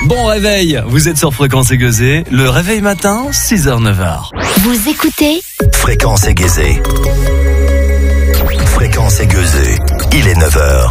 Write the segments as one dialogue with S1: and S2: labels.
S1: Bon réveil, vous êtes sur Fréquence Aiguisée, le réveil matin, 6h-9h.
S2: Vous écoutez
S3: Fréquence Aiguisée. Fréquence Aiguisée, il est 9h.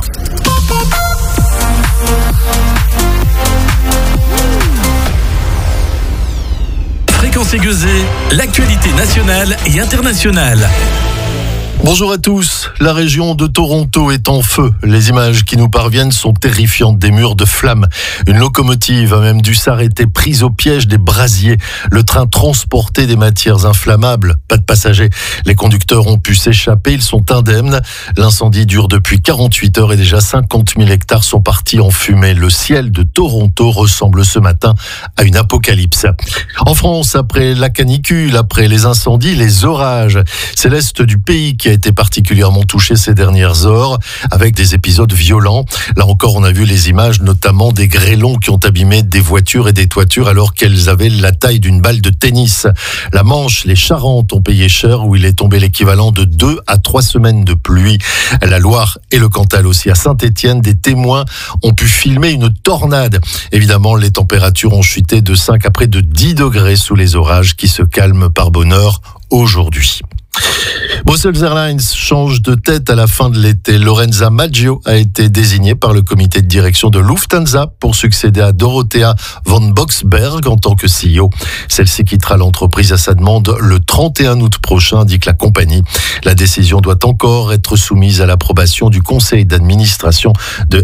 S4: Fréquence Aiguisée, l'actualité nationale et internationale.
S5: Bonjour à tous. La région de Toronto est en feu. Les images qui nous parviennent sont terrifiantes. Des murs de flammes. Une locomotive a même dû s'arrêter, prise au piège des brasiers. Le train transportait des matières inflammables. Pas de passagers. Les conducteurs ont pu s'échapper. Ils sont indemnes. L'incendie dure depuis 48 heures et déjà 50 000 hectares sont partis en fumée. Le ciel de Toronto ressemble ce matin à une apocalypse. En France, après la canicule, après les incendies, les orages, c'est l'est du pays qui a été particulièrement touché ces dernières heures avec des épisodes violents. Là encore, on a vu les images notamment des grêlons qui ont abîmé des voitures et des toitures alors qu'elles avaient la taille d'une balle de tennis. La Manche, les Charentes ont payé cher où il est tombé l'équivalent de 2 à 3 semaines de pluie. La Loire et le Cantal aussi. À Saint-Étienne, des témoins ont pu filmer une tornade. Évidemment, les températures ont chuté de 5 à près de 10 degrés sous les orages qui se calment par bonheur aujourd'hui. Brussels Airlines change de tête à la fin de l'été. Lorenza Maggio a été désignée par le comité de direction de Lufthansa pour succéder à Dorothea von Boxberg en tant que CEO. Celle-ci quittera l'entreprise à sa demande le 31 août prochain, indique la compagnie. La décision doit encore être soumise à l'approbation du conseil d'administration de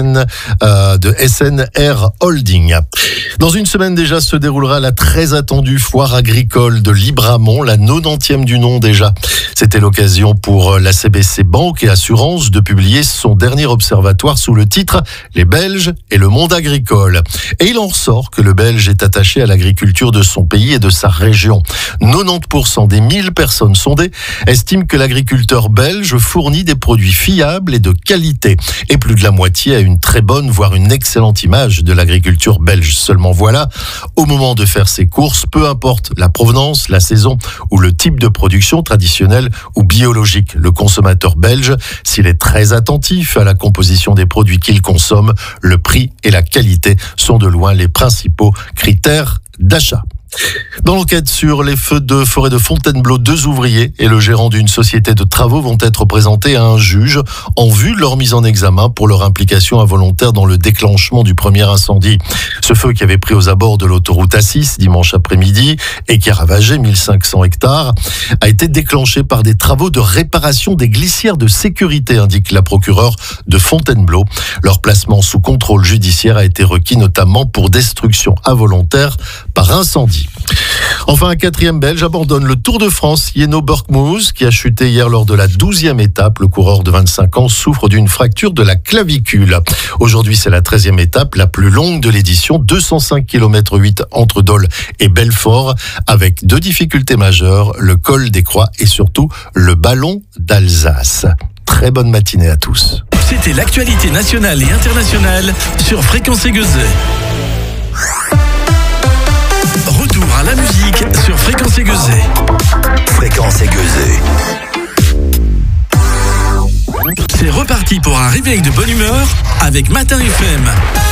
S5: SN Air Holding. Dans une semaine déjà se déroulera la très attendue foire agricole de Libramont, la 90e du nom déjà. C'était l'occasion pour la CBC Banque et Assurance de publier son dernier observatoire sous le titre « Les Belges et le monde agricole ». Et il en ressort que le Belge est attaché à l'agriculture de son pays et de sa région. 90% des 1000 personnes sondées estiment que l'agriculteur belge fournit des produits fiables et de qualité. Et plus de la moitié a une très bonne, voire une excellente image de l'agriculture belge. Seulement voilà, au moment de faire ses courses, peu importe la provenance, la saison ou le type de production traditionnelle ou biologique. Le consommateur belge, s'il est très attentif à la composition des produits qu'il consomme, le prix et la qualité sont de loin les principaux critères d'achat. Dans l'enquête sur les feux de forêt de Fontainebleau, 2 ouvriers et le gérant d'une société de travaux vont être présentés à un juge en vue de leur mise en examen pour leur implication involontaire dans le déclenchement du premier incendie. Ce feu qui avait pris aux abords de l'autoroute A6 dimanche après-midi et qui a ravagé 1500 hectares a été déclenché par des travaux de réparation des glissières de sécurité, indique la procureure de Fontainebleau. Leur placement sous contrôle judiciaire a été requis notamment pour destruction involontaire par incendie. Enfin, un 4e Belge abandonne le Tour de France. Yeno Burkmoes, qui a chuté hier lors de la 12e étape. Le coureur de 25 ans souffre d'une fracture de la clavicule. Aujourd'hui, c'est la 13e étape, la plus longue de l'édition, 205 km 8 entre Dole et Belfort, avec 2 difficultés majeures, le col des Croix et surtout le ballon d'Alsace. Très bonne matinée à tous.
S4: C'était l'actualité nationale et internationale sur Fréquence Aiguisée. Retour à la musique sur Fréquence Aiguisée.
S3: Fréquence Aiguisée.
S4: C'est reparti pour un réveil de bonne humeur avec Matin FM.